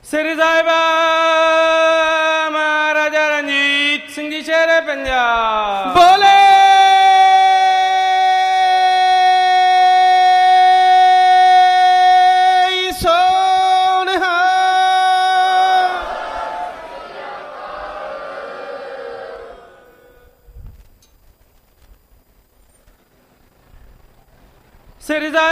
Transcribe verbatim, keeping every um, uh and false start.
ਸ੍ਰੀ ਸਾਹਿਬਾ ਮਹਾਰਾਜਾ ਰਣਜੀਤ ਸਿੰਘ ਜੀ ਸ਼ੇਰੇ ਪੰਜਾਬ ਬੋਲੇ ਸੋਨਹਾ ਸ੍ਰੀ ਸਾਹਿਬ